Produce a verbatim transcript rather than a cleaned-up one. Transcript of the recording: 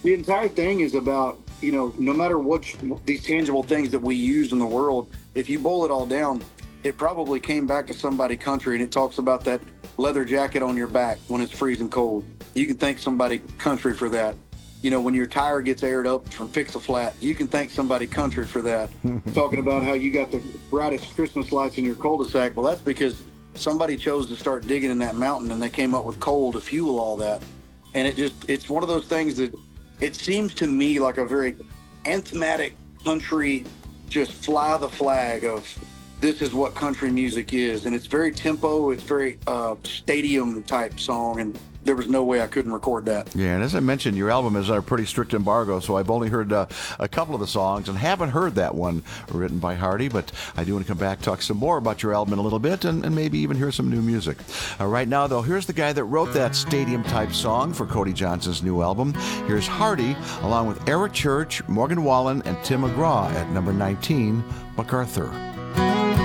The entire thing is about, you know, no matter what these tangible things that we use in the world, if you boil it all down, it probably came back to somebody country, and it talks about that leather jacket on your back when it's freezing cold. You can thank somebody country for that. You know, when your tire gets aired up from Fix-A-Flat, you can thank somebody country for that. Talking about how you got the brightest Christmas lights in your cul-de-sac. Well, that's because somebody chose to start digging in that mountain, and they came up with coal to fuel all that. And it just, it's one of those things that it seems to me like a very anthematic country, just fly the flag of this is what country music is. And it's very tempo, it's very uh, stadium type song, and there was no way I couldn't record that. Yeah, and as I mentioned, your album is on a pretty strict embargo, so I've only heard uh, a couple of the songs and haven't heard that one written by Hardy, but I do want to come back, talk some more about your album in a little bit, and, and maybe even hear some new music. Uh, right now, though, here's the guy that wrote that stadium-type song for Cody Johnson's new album. Here's Hardy, along with Eric Church, Morgan Wallen, and Tim McGraw at number nineteen, MacArthur.